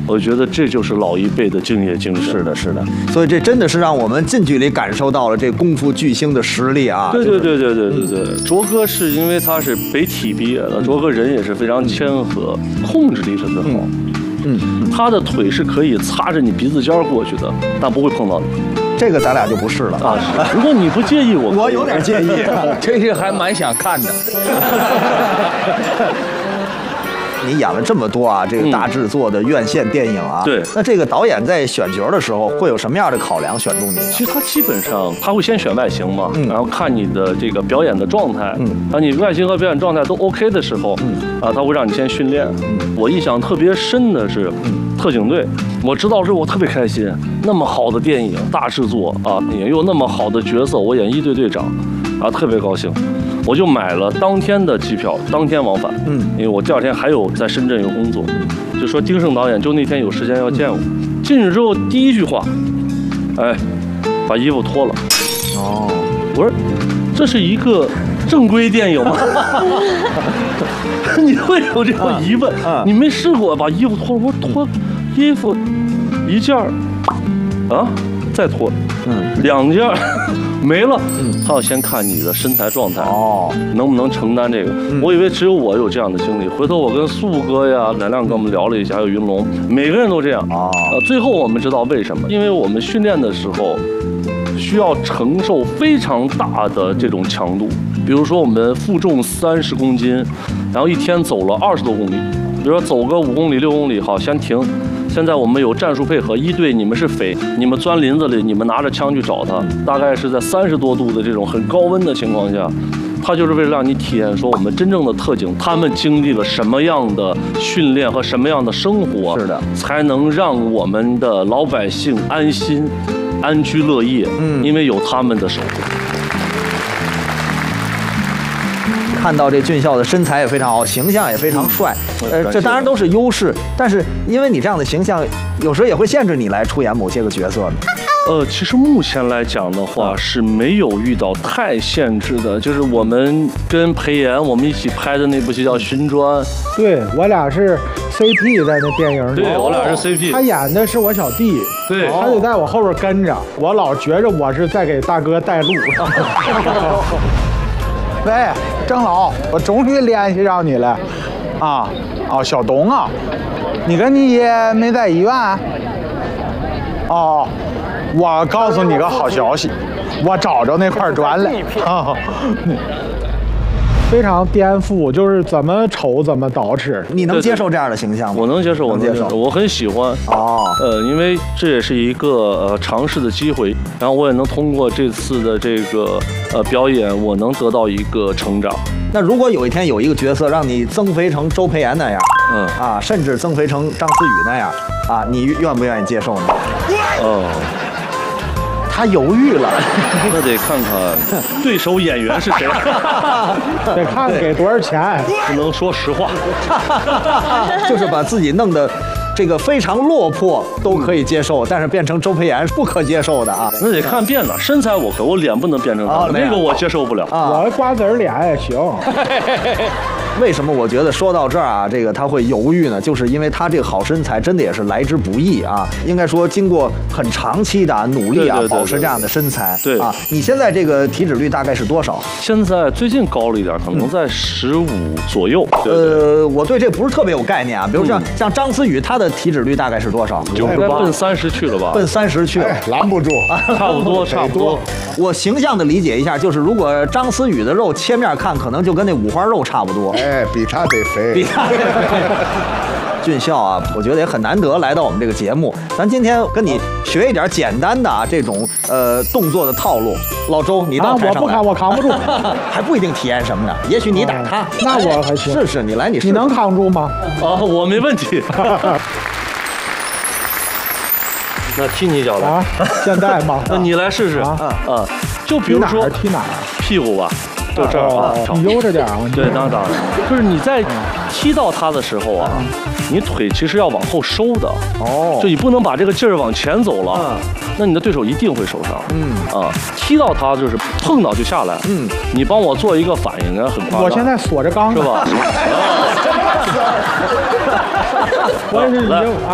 我觉得这就是老一辈的敬业精神。 是的，是的。所以这真的是让我们近距离感受到了这功夫巨星的实力啊！ 对。卓哥是因为他是北体毕业的，卓哥人也是非常谦和，控制力特别好。他的腿是可以擦着你鼻子尖过去的，但不会碰到你。 这个咱俩就不是了啊！如果你不介意， 我有点介意， 这个还蛮想看的。 你演了这么多啊，这个大制作的院线电影啊， 对。 那这个导演在选角的时候会有什么样的考量选中你？ 其实他基本上他会先选外形嘛，然后看你的这个表演的状态，当你外形和表演状态都 OK 的时候，他会让你先训练。我印象特别深的是特警队，我知道之后我特别开心，那么好的电影大制作啊，也有那么好的角色，我演一队队长，啊，特别高兴。我就买了当天的机票，当天往返。因为我第二天还有在深圳有工作，就说丁晟导演就那天有时间要见我。进去之后第一句话，哎，把衣服脱了。 哦， 我说这是一个正规电影吗？你会有这种疑问？你没试过把衣服脱了？我说脱衣服一件儿，啊，再脱，2件没了。他要先看你的身材状态，能不能承担这个。我以为只有我有这样的经历，回头我跟苏哥呀、乃亮跟我们聊了一下，还有云龙，每个人都这样。最后我们知道为什么，因为我们训练的时候需要承受非常大的这种强度，比如说我们负重30公斤，然后一天走了20多公里，比如说走个5公里、6公里，好，先停。现在我们有战术配合，一队你们是匪，你们钻林子里，你们拿着枪去找他，大概是在30多度的这种很高温的情况下，他就是为了让你体验说我们真正的特警他们经历了什么样的训练和什么样的生活， 是的， 才能让我们的老百姓安心、安居乐业。因为有他们的守护。 看到这俊孝的身材也非常好，形象也非常帅，这当然都是优势，但是因为你这样的形象，有时候也会限制你来出演某些个角色的。 其实目前来讲的话是没有遇到太限制的，就是我们跟裴岩我们一起拍的那部戏叫《寻专》， 对我俩是 CP 在那电影里， 对我俩是 CP， 他演的是我小弟， 对， 他得在我后边跟着，我老觉着我是在给大哥带路。 喂，郑老，我终于联系上你了，小东啊，你跟你爷没在医院？我告诉你个好消息，我找着那块砖了。 非常颠覆，就是怎么丑怎么捯饬。 你能接受这样的形象吗？ 我能接受， 我能接受， 我很喜欢。因为这也是一个尝试的机会，然后我也能通过这次的这个表演，我能得到一个成长。 那如果有一天有一个角色让你增肥成周培炎那样，甚至增肥成张思宇那样，你愿不愿意接受呢？他犹豫了， 那得看看对手演员是谁， 得看给多少钱， 不能说实话， 就是把自己弄得这个非常落魄都可以接受，但是变成周培炎是不可接受的啊。 那得看变了，身材我可，我脸不能变成他，那个我接受不了。 我瓜子脸也行。 为什么我觉得说到这儿啊，这个他会犹豫呢？就是因为他这个好身材真的也是来之不易啊。应该说经过很长期的努力啊，保持这样的身材。 对啊， 你现在这个体脂率大概是多少？ 现在最近高了一点，可能在15左右。 我对这不是特别有概念啊。比如像张思宇，他的体脂率大概是多少 ？98，奔30去了吧？ 奔30去了， 拦不住， 差不多，差不多。 我形象的理解一下，就是如果张思宇的肉切面看，可能就跟那五花肉差不多。 比他得肥， 比他得肥。俊孝啊，我觉得也很难得来到我们这个节目，咱今天跟你学一点简单的这种动作的套路。老周，你到台上来， 我扛不住， 还不一定体验什么呢？也许你打他， 那我还行。 试试，你来，你试， 你能扛住吗？ 我没问题。那踢你一脚来现在吗？ 那你来试试就比如说踢哪儿？ 屁股吧。就这儿你悠着点啊！ 对，当然，就是你在踢到他的时候啊，你腿其实要往后收的。就你不能把这个劲儿往前走了，那你的对手一定会受伤。踢到他就是碰到就下来。你帮我做一个反应，很夸张。 我现在锁着缸是吧？ 我也是已经